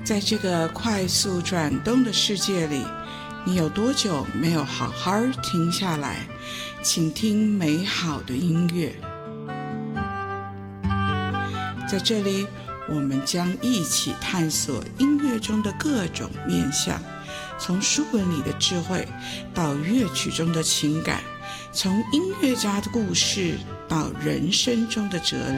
在这个快速转动的世界里，你有多久没有好好停下来倾听美好的音乐？在这里，我们将一起探索音乐中的各种面向，从书本里的智慧到乐曲中的情感，从音乐家的故事到人生中的哲